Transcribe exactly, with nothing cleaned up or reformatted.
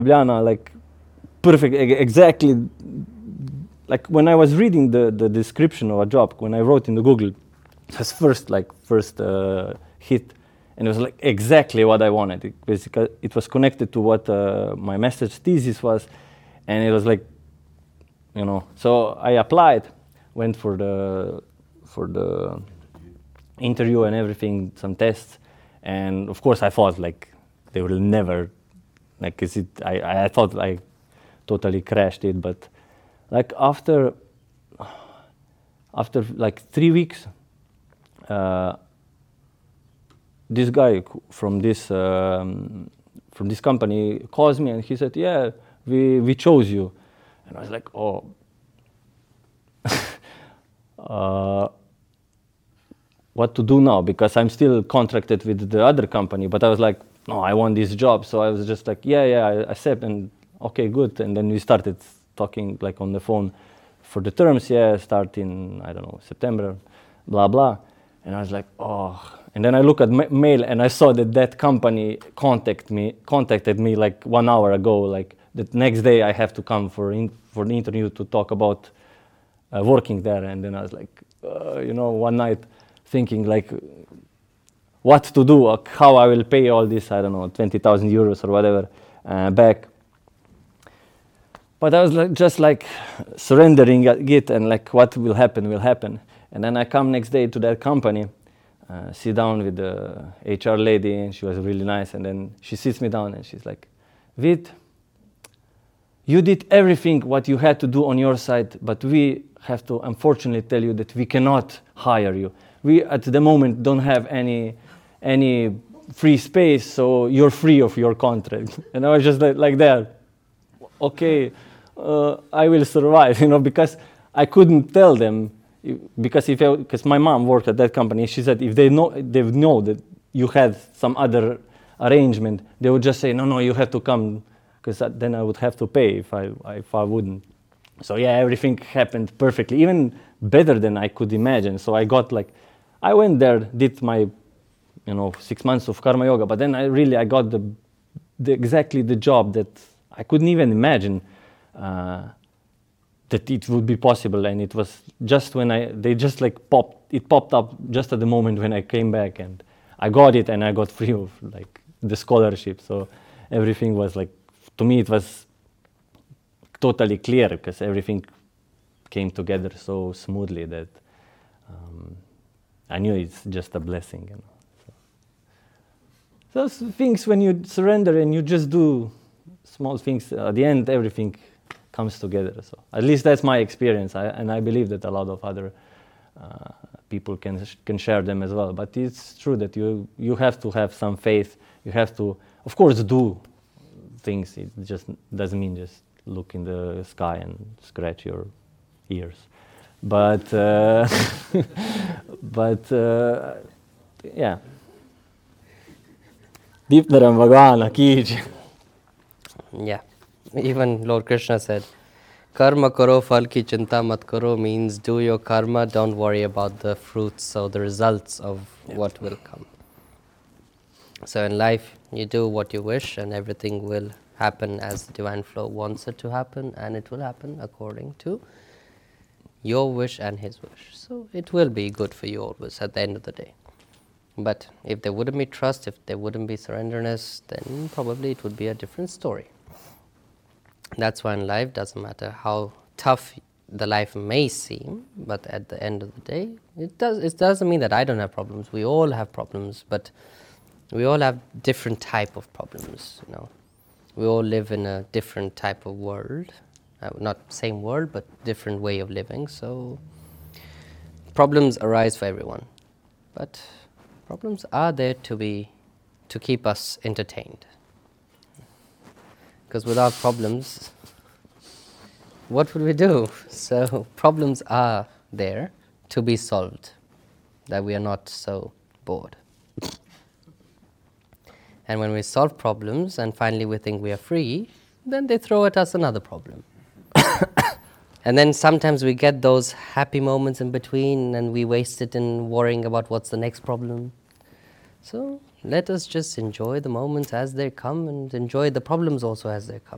Ljubljana, like perfect, e- exactly. Like when I was reading the, the description of a job, when I wrote in the Google, it was first like first uh, hit, and it was like exactly what I wanted. It, basically, it was connected to what uh, my master's thesis was, and it was like, you know. So I applied, went for the for the interview and everything, some tests, and of course I thought like they will never, like, is it? I I thought I totally crashed it, but like after after like three weeks, uh, this guy from this um, from this company calls me and he said, "Yeah, we we chose you," and I was like, "Oh." uh, what to do now, because I'm still contracted with the other company, but I was like, no, I want this job. So I was just like, yeah, yeah, I accept, and okay, good. And then we started talking like on the phone for the terms. Yeah, start in, I don't know, September, blah, blah. And I was like, oh. And then I look at ma- mail and I saw that that company contact me, contacted me like one hour ago, like the next day I have to come for, in, for the interview to talk about uh, working there. And then I was like, uh, you know, one night, thinking like what to do, like how I will pay all this, I don't know, twenty thousand euros or whatever uh, back. But I was like, just like surrendering it, and like what will happen will happen. And then I come next day to that company, uh, sit down with the H R lady, and she was really nice. And then she sits me down and she's like, Vid, you did everything what you had to do on your side, but we have to unfortunately tell you that we cannot hire you. We at the moment don't have any any free space, so you're free of your contract. And I was just like, like that, okay, uh, I will survive, you know, because I couldn't tell them, because if because my mom worked at that company, she said if they know they know that you had some other arrangement, they would just say no, no, you have to come, because then I would have to pay if I if I wouldn't. So yeah, everything happened perfectly, even better than I could imagine. So I got like, I went there, did my, you know, six months of karma yoga, but then I really I got the, the exactly the job that I couldn't even imagine uh, that it would be possible. And it was just when I they just like popped it popped up just at the moment when I came back, and I got it, and I got free of like the scholarship. So everything was like, to me it was totally clear, because everything came together so smoothly that um, I knew it's just a blessing. You know? So those things, when you surrender and you just do small things, at the end everything comes together. So at least that's my experience, I, and I believe that a lot of other uh, people can can share them as well. But it's true that you you have to have some faith. You have to, of course, do things. It just doesn't mean just look in the sky and scratch your ears, but uh, but uh, yeah. Deepnaram Bhagwan ki jai. Yeah, even Lord Krishna said, karma karo phal ki chinta mat karo, means do your karma, don't worry about the fruits or the results of Yeah. what will come. So in life, you do what you wish, and everything will happen as the divine flow wants it to happen, and it will happen according to your wish and his wish. So it will be good for you always at the end of the day. But if there wouldn't be trust, if there wouldn't be surrenderness, then probably it would be a different story. That's why in life, doesn't matter how tough the life may seem, but at the end of the day, it does. It doesn't mean that I don't have problems. We all have problems, but we all have different type of problems. You know, we all live in a different type of world, uh, not same world, but different way of living. So problems arise for everyone, but problems are there to be, to keep us entertained. Because without problems, what would we do? So problems are there to be solved, that we are not so bored. And when we solve problems and finally we think we are free, then they throw at us another problem. And then sometimes we get those happy moments in between and we waste it in worrying about what's the next problem. So let us just enjoy the moments as they come and enjoy the problems also as they come.